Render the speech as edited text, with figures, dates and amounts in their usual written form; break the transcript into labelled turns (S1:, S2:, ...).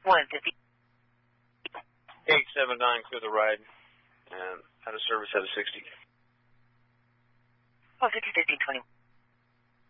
S1: 150.
S2: 879, clear the ride, and out of service at a 60.
S1: 150, 1520.